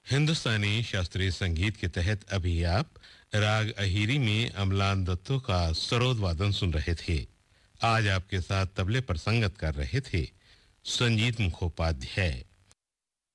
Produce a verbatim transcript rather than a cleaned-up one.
हिंदुस्तानी शास्त्रीय संगीत के तहत अभी आप राग अहीरी में अमलान दत्तो का सरोद वादन सुन रहे थे। आज आपके साथ तबले पर संगत कर रहे थे संजीत मुखोपाध्याय।